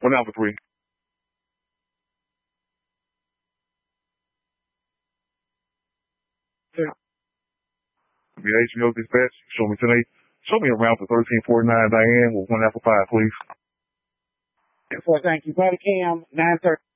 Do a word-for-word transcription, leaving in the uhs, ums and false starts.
One Alpha three. Yeah. V H, you know, dispatch. Show me tonight. Show me around for thirteen forty-nine Diane with one Alpha five, please. Thank you. Body cam nine thirty.